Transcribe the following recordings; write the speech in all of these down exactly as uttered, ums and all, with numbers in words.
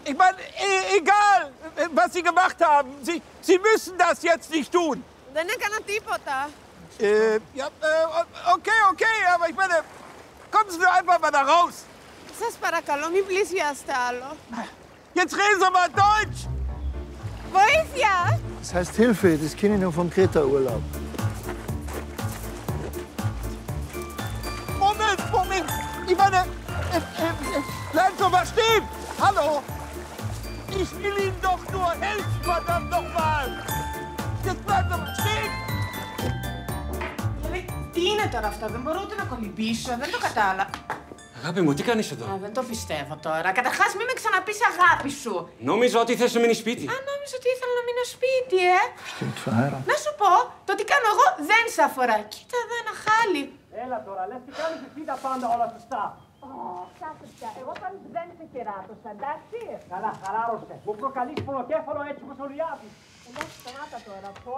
Ich meine, e egal, was Sie gemacht haben, Sie, Sie müssen das jetzt nicht tun. Δεν έκανα τίποτα. Äh, ja, äh, okay, okay, aber ich meine, kommen Sie doch einfach mal da raus. Σας παρακαλώ, μην πλησιάστε άλλο. Jetzt reden Sie mal Deutsch. Βοήθεια! Das heißt Hilfe, das kenne ich nur vom Kreta-Urlaub. Moment, Moment. Ich meine, äh, äh, äh, bleiben Sie mal stehen. Hallo. Ich will Ihnen doch nur helfen, verdammt noch mal. Jetzt bleiben Sie mal stehen. Τι είναι τώρα αυτό, δεν μπορώ ούτε να κολυμπήσω, δεν το κατάλαβα. Αγάπη μου, τι κάνεις εδώ? Α, δεν το πιστεύω τώρα. Καταρχάς, μην με ξαναπείς αγάπη σου. Νόμιζα ότι θες να μείνεις σπίτι. Α, νόμιζα ότι ήθελα να μείνω σπίτι, ε. Stimmt, verheiratet. Να σου πω, το τι κάνω εγώ δεν σε αφορά. Κοίτα εδώ ένα χάλι. Έλα τώρα, λες τι κάνεις εσύ τα πάντα όλα σωστά. Ω, κάτσε πια. Εγώ πάλι δεν σε χαιράτωσα, εντάξει. Καλά, χαλάρωσε. Μου προκαλείς πονοκέφαλο έτσι όπως ο Λιάπης. Εντάξει, σταμάτα τώρα. Πω.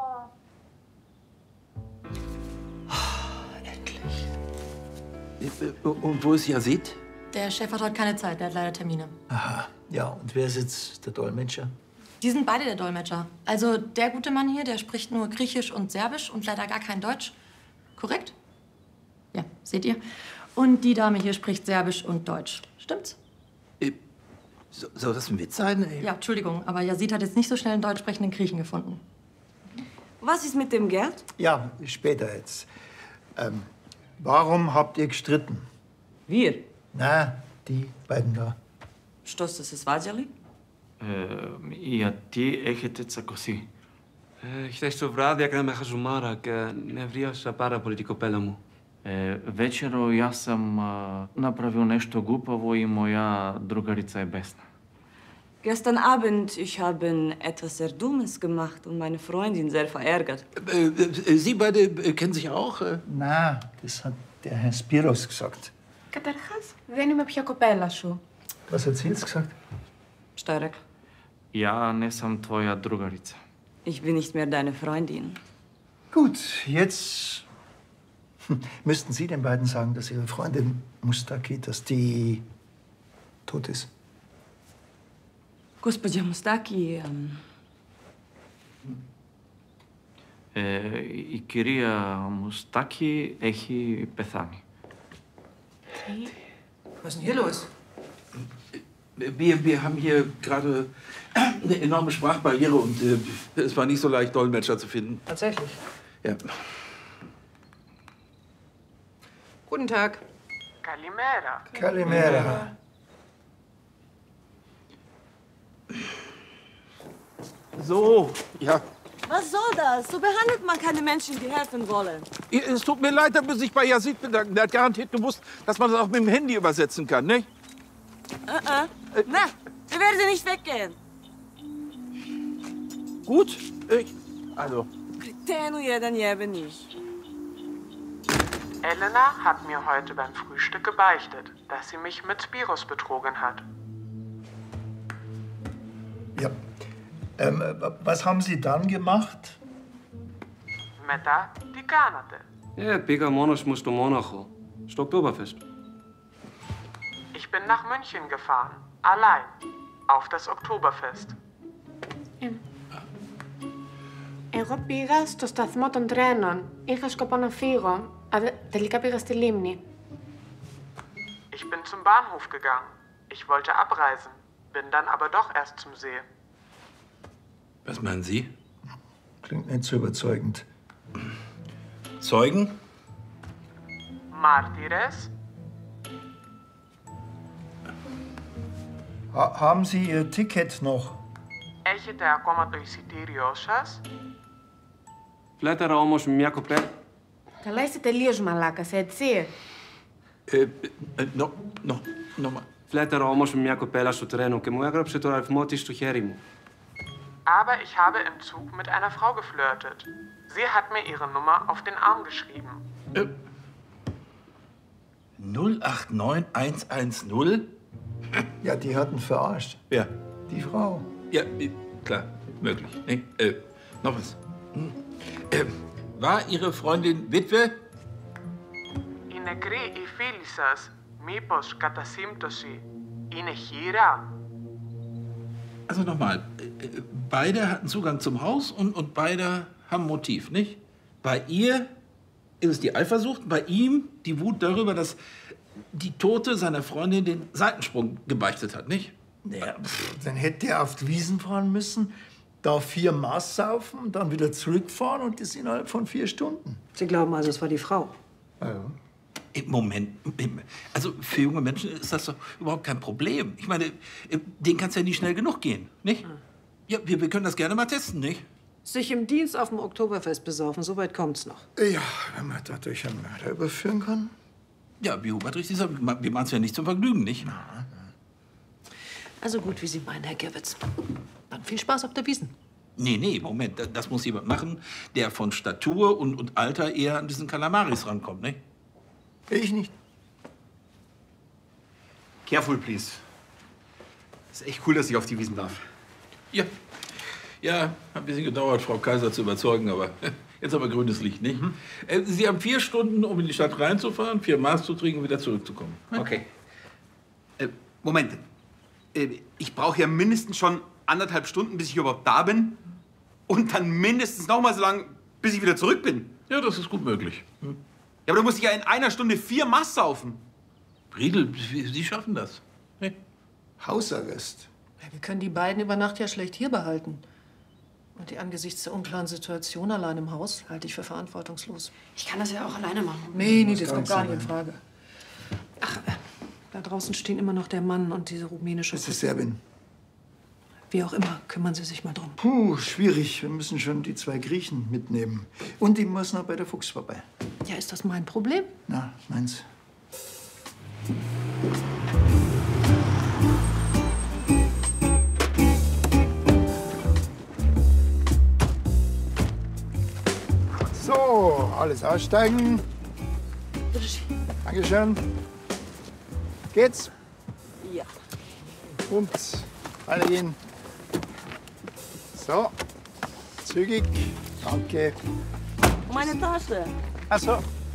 Endlich. Und wo ist Yazid? Der Chef hat heute keine Zeit, der hat leider Termine. Aha. Ja, und wer ist jetzt der Dolmetscher? Die sind beide der Dolmetscher. Also der gute Mann hier, der spricht nur Griechisch und Serbisch und leider gar kein Deutsch. Korrekt? Ja, seht ihr? Und die Dame hier spricht Serbisch und Deutsch. Stimmt's? Äh, so, soll das ein Witz sein? Ey? Ja, Entschuldigung, aber Yazid hat jetzt nicht so schnell einen deutsch sprechenden Griechen gefunden. Was ist mit dem Geld? Ja, später jetzt. Ähm, warum habt ihr gestritten? Wir? Na, die beiden da. Что сте се сваđали? Ε, γιατί έχετε τσακωθεί? Ε, χθες το βράδυ έκανα με χαζουμάρα και νευρίασα πάρα πολύ την κοπέλα μου. Е, вечеро јас сам а, направил нешто глупаво и моја другарица е бесна. Gestern Abend, ich habe etwas sehr Dummes gemacht und meine Freundin sehr verärgert. Äh, äh, Sie beide äh, kennen sich auch? Äh? Na, das hat der Herr Spiros gesagt. Καταρχάς, δεν είμαι πια κοπέλα σου. Was hat sie jetzt gesagt? Starek. Ja, ne sam tvoja drugarica. Ich bin nicht mehr deine Freundin. Gut, jetzt müssten Sie den beiden sagen, dass Ihre Freundin Mustaki, dass die tot ist. Gospođa Mustaki, um, Ε, η κυρία Μουστάκη έχει πεθάνει. Was ist denn hier los? Wir, wir haben hier gerade eine enorme Sprachbarriere und äh, es war nicht so leicht, Dolmetscher zu finden. Tatsächlich? Ja. Guten Tag. Kalimera. Kalimera. So, ja. Was soll das? So behandelt man keine Menschen, die helfen wollen. Es tut mir leid, da muss ich bei Yazid bedanken. Der hat garantiert gewusst, dass man das auch mit dem Handy übersetzen kann, nicht? Uh-uh. Na, wir werden nicht weggehen. Gut, ich, also. Kretenu jedan jebeniš. Elena hat mir heute beim Frühstück gebeichtet, dass sie mich mit Spiros betrogen hat. Ja. Ähm, was haben Sie dann gemacht? Μετά, τι κάνατε? Ε, πήγα μόνος μου στο Μόναχο, στο Oktoberfest. Ich bin nach München gefahren, allein, auf das Oktoberfest. Εγώ πήγα στο σταθμό των τρένων. Είχα σκοπό να φύγω. Α, τελικά πήγα στη λίμνη. Ich bin zum Bahnhof gegangen. Ich wollte abreisen, bin dann aber doch erst zum See. Was meinen Sie? Klingt nicht so überzeugend. Zeugen? Mártires? Ha haben Sie Ihr Ticket noch? Έχετε ακόμα το εισιτήριό σας? Φλέταρα όμως με μια κοπέλα. Καλά είσαι τελείως μαλάκας, έτσι. Ε, no, no, nochmal. Φλέταρα όμως με μια κοπέλα στο τρένο και μου έγραψε το αριθμό της στο χέρι μου. Aber ich habe im Zug mit einer Frau geflirtet. Sie hat mir ihre Nummer auf den Arm geschrieben. Äh, null acht neun eins eins null? Ja, die hatten verarscht. Ja. Die Frau. Ja, klar, möglich. Nee, äh, noch was. Hm. Äh, war Ihre Freundin Witwe? Η νεκρή η φίλη σας, μήπως κατά σύμπτωση, είναι χήρα? Also nochmal, beide hatten Zugang zum Haus und, und beide haben Motiv, nicht? Bei ihr ist es die Eifersucht, bei ihm die Wut darüber, dass die Tote seiner Freundin den Seitensprung gebeichtet hat, nicht? Ja, pff, dann hätte er auf die Wiesn fahren müssen, da vier Maß saufen, dann wieder zurückfahren und das innerhalb von vier Stunden. Sie glauben also, es war die Frau? Ja. Im Moment, also für junge Menschen ist das doch überhaupt kein Problem. Ich meine, denen kann es ja nicht schnell genug gehen, nicht? Ja, wir, wir können das gerne mal testen, nicht? Sich im Dienst auf dem Oktoberfest besaufen, so weit kommt's noch. Ja, wenn man dadurch einen Mörder überführen kann. Ja, wie Hubert richtig sagt, wir machen es ja nicht zum Vergnügen, nicht? Also gut, wie Sie meinen, Herr Gewitz. Dann viel Spaß auf der Wiesn. Nee, nee, Moment, das- das muss jemand machen, der von Statur und, und Alter eher an diesen Kalamaris rankommt, nicht? Ich nicht. Careful, please. Ist echt cool, dass ich auf die Wiesn darf. Ja, ja, hat ein bisschen gedauert, Frau Kaiser zu überzeugen, aber jetzt haben wir grünes Licht, nicht? Äh, Sie haben vier Stunden, um in die Stadt reinzufahren, vier Maß zu trinken und wieder zurückzukommen. Okay. Äh, Moment. Äh, ich brauche ja mindestens schon anderthalb Stunden, bis ich überhaupt da bin. Und dann mindestens noch mal so lang, bis ich wieder zurück bin. Ja, das ist gut möglich. Hm. Ja, aber du musst ja in einer Stunde vier Maß saufen. Riedel, Sie Sie schaffen das. Hey. Hausarrest. Ja, wir können die beiden über Nacht ja schlecht hier behalten. Und die angesichts der unklaren Situation allein im Haus halte ich für verantwortungslos. Ich kann das ja auch alleine machen. Nee, nee, muss das gar kommt nicht gar sein, nicht in Frage. Ach, äh, da draußen stehen immer noch der Mann und diese rumänische Das ist Puppe. Serbin. Wie auch immer, kümmern Sie sich mal drum. Puh, schwierig. Wir müssen schon die zwei Griechen mitnehmen. Und die muss noch bei der Fuchs vorbei. Ja, ist das mein Problem? Na, meins. So, alles aussteigen. Dankeschön. Geht's? Ja. Und alle gehen. So, zügig. Danke. Meine Tasche. Ach so.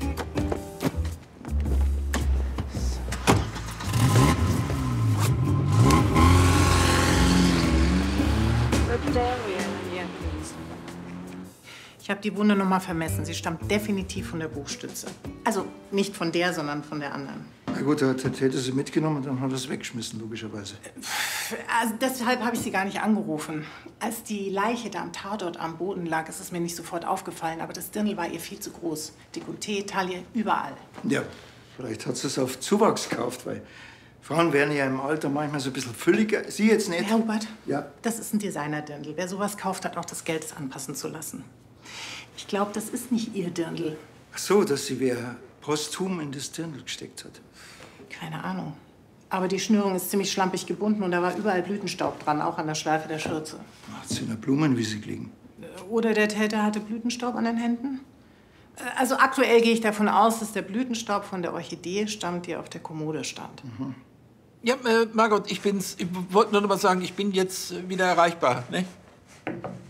Ich habe die Wunde noch mal vermessen. Sie stammt definitiv von der Buchstütze. Also nicht von der, sondern von der anderen. Na gut, er hat hätte sie mitgenommen und dann hat er es weggeschmissen, logischerweise. Also deshalb habe ich sie gar nicht angerufen. Als die Leiche da am Tatort am Boden lag, ist es mir nicht sofort aufgefallen. Aber das Dirndl war ihr viel zu groß. Dekolleté, Taille, überall. Ja, vielleicht hat sie es auf Zuwachs gekauft, weil Frauen werden ja im Alter manchmal so ein bisschen fülliger. Sie jetzt nicht. Herr Hubert, Ja. das ist ein Designer-Dirndl. Wer sowas kauft, hat auch das Geld, es anpassen zu lassen. Ich glaube, das ist nicht Ihr Dirndl. Ach so, dass sie wer posthum in das Dirndl gesteckt hat. Keine Ahnung. Aber die Schnürung ist ziemlich schlampig gebunden und da war überall Blütenstaub dran, auch an der Schleife der Schürze. Hat sie in der Blumenwiese gelegen. Oder der Täter hatte Blütenstaub an den Händen? Also aktuell gehe ich davon aus, dass der Blütenstaub von der Orchidee stammt, die auf der Kommode stand. Mhm. Ja, äh, Margot, ich bin's. Ich wollte nur noch mal sagen, ich bin jetzt äh, wieder erreichbar, ne? Äh,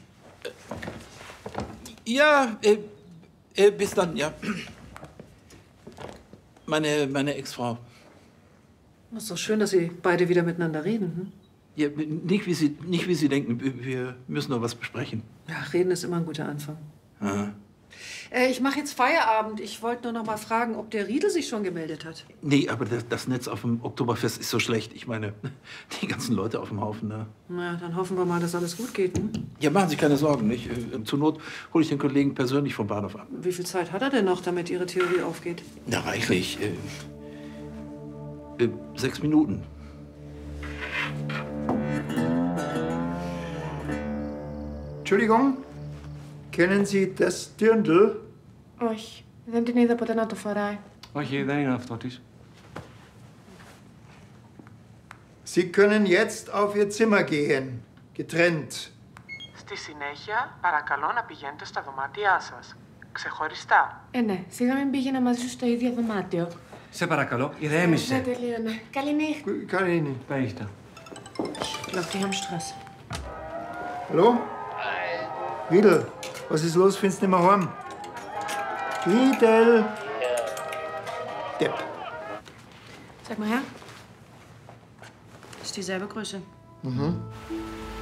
Ja, äh, äh, bis dann, ja. Meine, meine Ex-Frau. Ist doch schön, dass Sie beide wieder miteinander reden. Hm? Ja, nicht, wie Sie, nicht wie Sie denken, wir- wir müssen noch was besprechen. Ja, reden ist immer ein guter Anfang. Aha. Äh, ich mache jetzt Feierabend. Ich wollte nur noch mal fragen, ob der Riedel sich schon gemeldet hat. Nee, aber das, das Netz auf dem Oktoberfest ist so schlecht. Ich meine, die ganzen Leute auf dem Haufen, ne? Na, dann hoffen wir mal, dass alles gut geht. Hm? Ja, machen Sie keine Sorgen, nicht? Äh, Zur Not hole ich den Kollegen persönlich vom Bahnhof ab. Wie viel Zeit hat er denn noch, damit Ihre Theorie aufgeht? Na, reichlich. Äh, äh, sechs Minuten. Entschuldigung, kennen Sie das Dirndl? Όχι, δεν την είδα ποτέ να το φοράει. Όχι, δεν είναι αυτό της. Sie können jetzt auf Ihr Zimmer gehen. Getrennt. Στη συνέχεια, παρακαλώ να πηγαίνετε στα δωμάτια σας. Ξεχωριστά. Ε, ναι, σιγά μην πήγαινα μαζί σου στο ίδιο δωμάτιο. Σε παρακαλώ, Δεν ηρέμησε. τελείωνε. Καληνύχτα. Karini. Παίχτα. Ich glaube, die haben Stress. Hallo? Riedel, was ist los? Findest du nicht mehr heim? Riedel! Depp. Sag mal her. Ist dieselbe Größe. Mhm.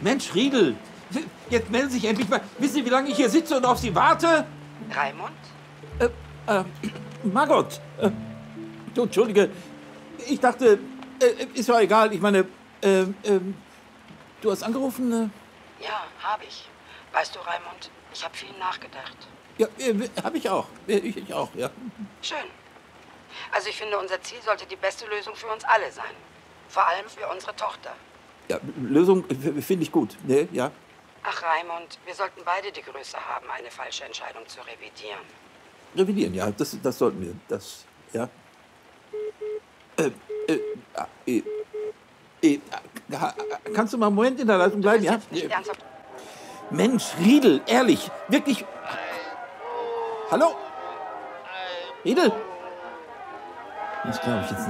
Mensch, Riedel, jetzt melden Sie sich endlich mal. Wissen Sie, wie lange ich hier sitze und auf Sie warte? Raimund? Äh, äh, Margot, äh, du, Entschuldige, ich dachte, äh, ist ja egal, ich meine, äh, äh, du hast angerufen? Äh? Ja, habe ich. Weißt du, Raimund, ich habe viel nachgedacht. Ja, äh, habe ich auch, äh, ich, ich auch, ja. Schön. Also ich finde, unser Ziel sollte die beste Lösung für uns alle sein. Vor allem für unsere Tochter. Ja, Lösung äh, finde ich gut, ne, ja. Ach, Raimund, wir sollten beide die Größe haben, eine falsche Entscheidung zu revidieren. Revidieren, ja, das, das sollten wir, das, ja. Äh, äh, äh, äh, kannst du mal einen Moment in der Leitung bleiben, ja? Nicht ernsthaft. Mensch, Riedel, ehrlich, wirklich. Hallo? Riedel? Das glaube ich jetzt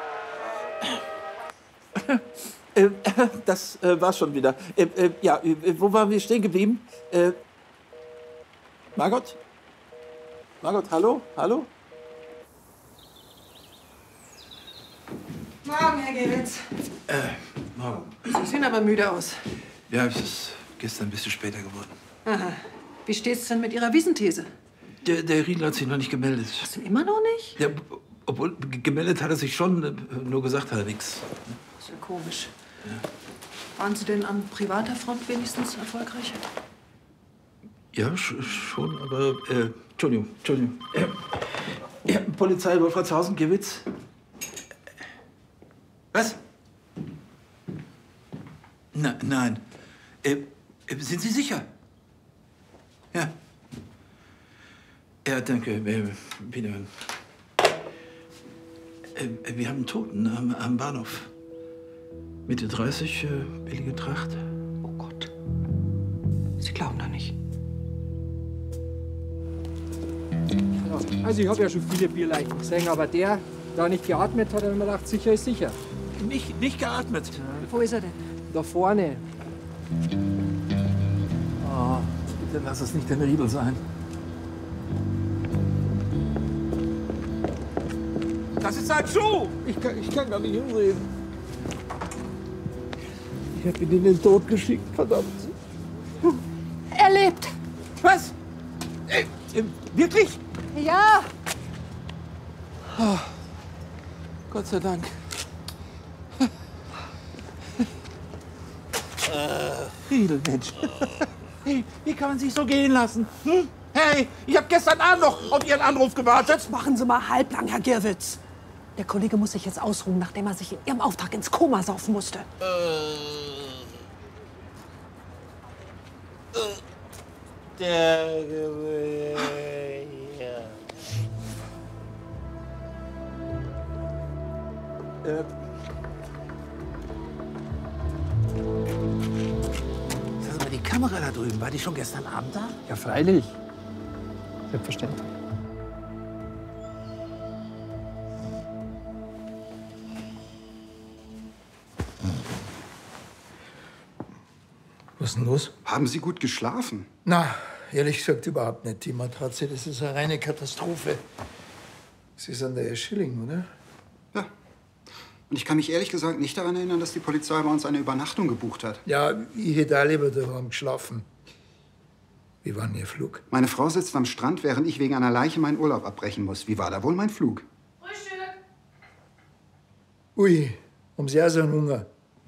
nicht. äh, das äh, war's schon wieder. Äh, äh, ja, äh, wo waren wir stehen geblieben? Äh, Margot? Margot, hallo? Hallo? Morgen, Herr Gewitz. Äh, morgen. Sie sehen aber müde aus. Ja, es ist gestern ein bisschen später geworden. Aha. Wie steht's denn mit Ihrer Wiesenthese? Der, der Riedel hat sich noch nicht gemeldet. Was denn immer noch nicht? Ja, obwohl, gemeldet hat er sich schon, nur gesagt hat er nichts. Ist ja komisch. Ja. Waren Sie denn an privater Front wenigstens erfolgreich? Ja, sch schon, aber, äh, Entschuldigung, Entschuldigung. Äh, ja, Polizei Wolfratshausen, Gewitz. Was? Na, nein. Äh, sind Sie sicher? Ja. Ja, danke. Äh, wiederhören. Äh, wir haben einen Toten am, am Bahnhof. Mitte dreißig, äh, billige Tracht. Oh Gott. Sie glauben da nicht. Also ich habe ja schon viele Bierleichen gesehen, aber der, da nicht geatmet hat, hat er mir gedacht, sicher ist sicher. Nicht, nicht geatmet? Wo ist er denn? Da vorne. Oh, bitte lass es nicht der Riedel sein. Das ist ein Schuh! Ich kann, ich kann gar nicht hinreden. Ich hab ihn in den Tod geschickt, verdammt. Er lebt. Was? Äh, äh, wirklich? Ja. Oh, Gott sei Dank. Riedel, Mensch. Hey, wie kann man sich so gehen lassen? Hm? Hey, ich habe gestern Abend noch auf Ihren Anruf gewartet. Jetzt machen Sie mal halblang, Herr Girwitz. Der Kollege muss sich jetzt ausruhen, nachdem er sich in Ihrem Auftrag ins Koma saufen musste. Der... Äh. Sag mal, die Kamera da drüben, war die schon gestern Abend da? Ja, freilich. Selbstverständlich. Was ist denn los? Haben Sie gut geschlafen? Na, ehrlich gesagt überhaupt nicht. Die Matratze, das ist eine reine Katastrophe. Sie sind der Herr Schilling, oder? Ja. Und ich kann mich ehrlich gesagt nicht daran erinnern, dass die Polizei bei uns eine Übernachtung gebucht hat. Ja, ich hätte auch lieber daheim geschlafen. Wie war denn Ihr Flug? Meine Frau sitzt am Strand, während ich wegen einer Leiche meinen Urlaub abbrechen muss. Wie war da wohl mein Flug? Frühstück. Ui, haben Sie auch so einen Hunger?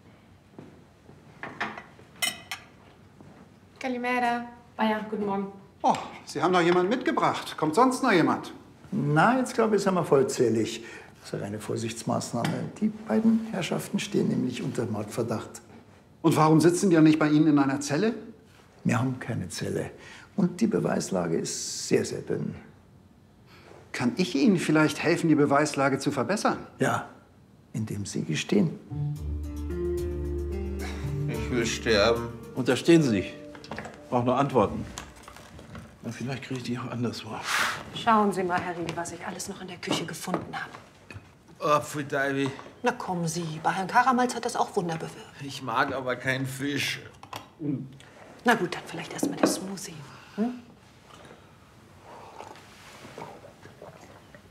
Kalimera. Baja, guten Morgen. Oh, Sie haben noch jemanden mitgebracht. Kommt sonst noch jemand? Na, jetzt glaube ich, sind wir vollzählig. Das ist eine reine Vorsichtsmaßnahme. Die beiden Herrschaften stehen nämlich unter Mordverdacht. Und warum sitzen die ja nicht bei Ihnen in einer Zelle? Wir haben keine Zelle. Und die Beweislage ist sehr, sehr dünn. Kann ich Ihnen vielleicht helfen, die Beweislage zu verbessern? Ja, indem Sie gestehen. Ich will sterben. Und da stehen Sie. Brauch nur Antworten. Na, vielleicht kriege ich die auch anderswo. Schauen Sie mal, Herr Riedel, was ich alles noch in der Küche gefunden habe. Apfeldeibi. Na kommen Sie, bei Herrn Karamalz hat das auch Wunder bewirkt. Ich mag aber keinen Fisch. Na gut, dann vielleicht erst mal der Smoothie. Hm?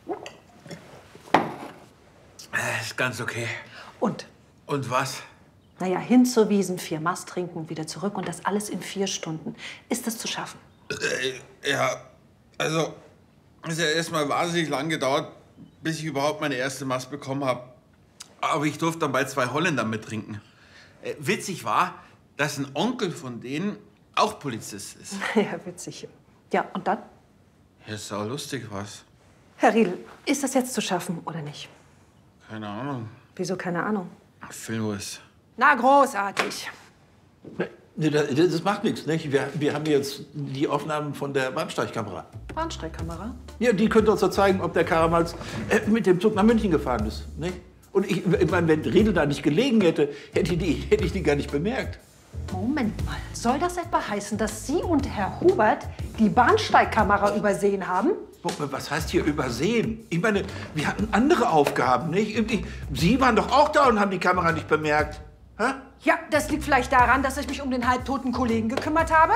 Ist ganz okay. Und? Und was? Naja, hin zur Wiesn, vier Maß trinken und wieder zurück und das alles in vier Stunden. Ist das zu schaffen? Äh, ja, also, es hat ja erstmal wahnsinnig lang gedauert, bis ich überhaupt meine erste Mast bekommen habe. Aber ich durfte dann bei zwei Holländern mittrinken. Äh, witzig war, dass ein Onkel von denen auch Polizist ist. Ja, witzig. Ja, und dann? Ja, ist auch lustig was. Herr Riedel, ist das jetzt zu schaffen oder nicht? Keine Ahnung. Wieso keine Ahnung? Filmlos. Na, großartig. Nee, das, das macht nichts, nicht? Wir, wir haben jetzt die Aufnahmen von der Bahnsteigkamera. Bahnsteigkamera? Ja, die könnte uns doch zeigen, ob der Karamals äh, mit dem Zug nach München gefahren ist, nicht? Und ich, ich meine, wenn Riedel da nicht gelegen hätte, hätte ich, die, hätte ich die gar nicht bemerkt. Moment mal, soll das etwa heißen, dass Sie und Herr Hubert die Bahnsteigkamera übersehen haben? Was heißt hier übersehen? Ich meine, wir hatten andere Aufgaben, nicht? Ich, Sie waren doch auch da und haben die Kamera nicht bemerkt. Hä? Ja, das liegt vielleicht daran, dass ich mich um den halbtoten Kollegen gekümmert habe.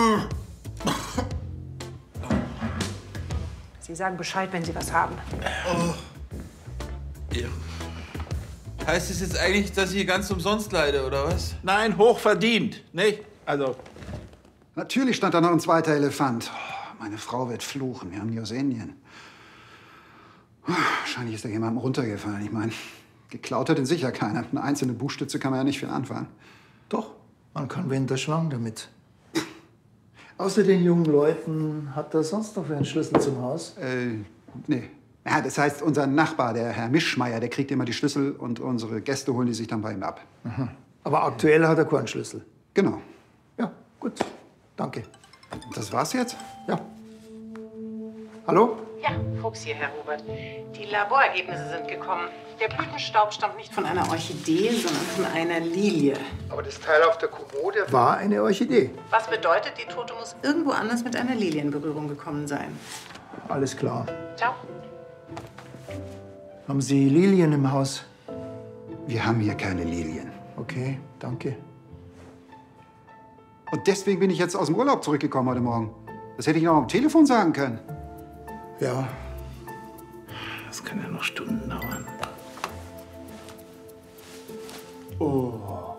Sie sagen Bescheid, wenn Sie was haben. Oh. Ja. Heißt es jetzt eigentlich, dass ich hier ganz umsonst leide, oder was? Nein, hochverdient, nicht? Also. Natürlich stand da noch ein zweiter Elefant. Oh, meine Frau wird fluchen. Wir haben die aus Indien. Oh, wahrscheinlich ist da jemandem runtergefallen. Ich meine, geklaut hat ihn sicher keiner. Eine einzelne Buchstütze kann man ja nicht viel anfangen. Doch, man kann wen erschlagen damit. Außer den jungen Leuten, hat er sonst noch wer einen Schlüssel zum Haus? Äh, nee. Ja, das heißt, unser Nachbar, der Herr Mischmeier, der kriegt immer die Schlüssel und unsere Gäste holen die sich dann bei ihm ab. Aha. Aber aktuell hat er keinen Schlüssel. Genau. Ja, gut. Danke. Das war's jetzt? Ja. Hallo? Ja, Fuchs hier, Herr Hubert. Die Laborergebnisse sind gekommen. Der Blütenstaub stammt nicht von einer Orchidee, sondern von einer Lilie. Aber das Teil auf der Kommode war eine Orchidee. Was bedeutet, die Tote muss irgendwo anders mit einer Lilie in Berührung gekommen sein. Alles klar. Ciao. Haben Sie Lilien im Haus? Wir haben hier keine Lilien. Okay, danke. Und deswegen bin ich jetzt aus dem Urlaub zurückgekommen heute Morgen. Das hätte ich noch am Telefon sagen können. Ja. Das kann ja noch Stunden dauern. Oh.